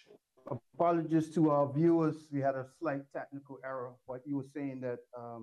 Apologies to our viewers. We had a slight technical error, but you were saying that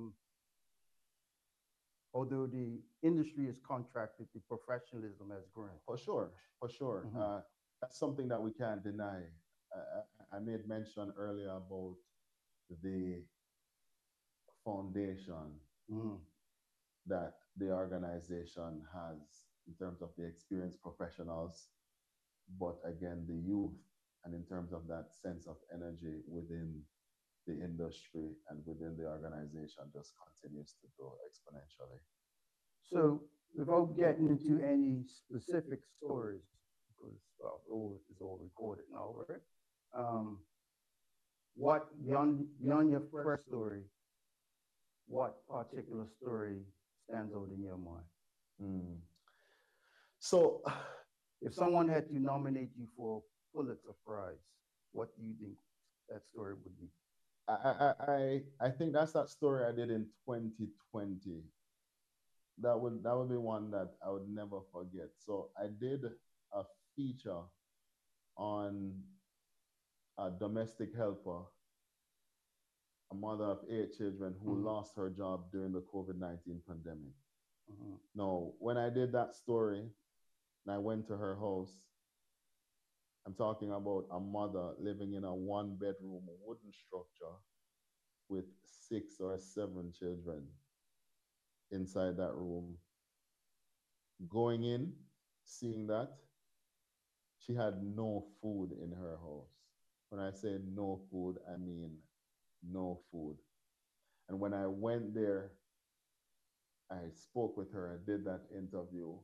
although the industry is contracted, the professionalism has grown. For sure, for sure. That's something that we can't deny. I made mention earlier about the foundation that the organization has in terms of the experienced professionals, but again, the youth, and in terms of that sense of energy within the industry and within the organization just continues to grow exponentially. So, without getting into any specific stories, because well, it's all recorded now, right? Um, what beyond your first story, what particular story stands out in your mind? Mm. So, if someone had to nominate you for Pulitzer Prize, what do you think that story would be? I think that's that story I did in 2020. That would be one that I would never forget. So I did a feature on a domestic helper, a mother of 8 children who lost her job during the COVID-19 pandemic. Now, when I did that story and I went to her house, I'm talking about a mother living in a 1-bedroom wooden structure with 6 or 7 children inside that room. Going in, seeing that, she had no food in her house. When I say no food, I mean no food. And when I went there, I spoke with her, I did that interview,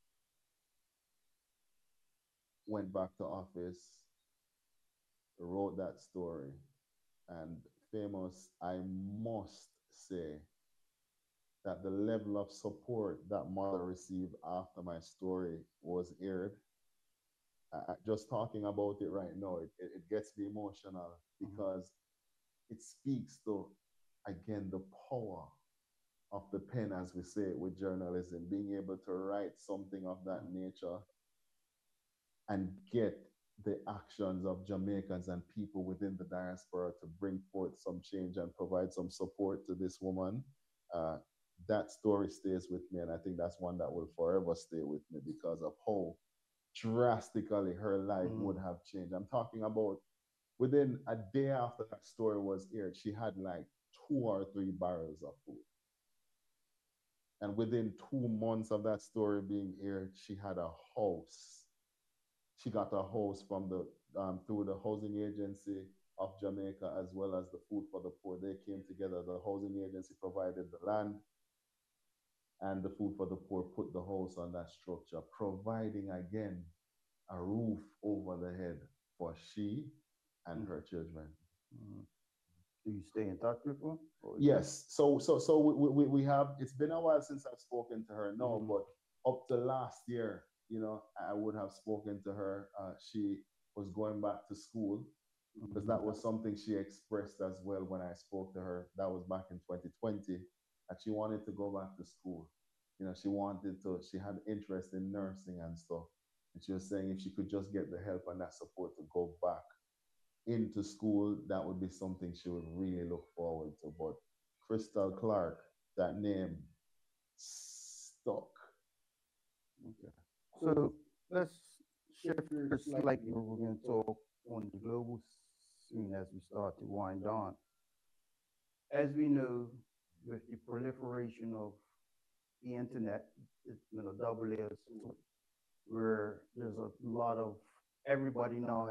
went back to office, wrote that story. And Famous, I must say that the level of support that mother received after my story was aired, just talking about it right now, it gets me emotional because it speaks to, again, the power of the pen, as we say with journalism, being able to write something of that nature and get the actions of Jamaicans and people within the diaspora to bring forth some change and provide some support to this woman. That story stays with me, and I think that's one that will forever stay with me because of how drastically her life would have changed. I'm talking about within a day after that story was aired, she had like 2 or 3 barrels of food. And within 2 months of that story being aired, she had a house. She got a house from the through the housing agency of Jamaica, as well as the Food for the Poor. They came together. The housing agency provided the land, and the Food for the Poor put the house on that structure, providing again a roof over the head for she and her children. Do you stay in touch with her? Yes. So we have. It's been a while since I've spoken to her. No, but up to last year, I would have spoken to her. She was going back to school because that was something she expressed as well when I spoke to her. That was back in 2020, that she wanted to go back to school. She wanted to. She had interest in nursing and stuff, and she was saying if she could just get the help and that support to go back into school, that would be something she would really look forward to. But Crystal Clark, that name stuck. Okay. So let's shift gears slightly. We're going to talk on the global scene as we start to wind down. As we know, with the proliferation of the internet, double-edged sword, where there's a lot of everybody now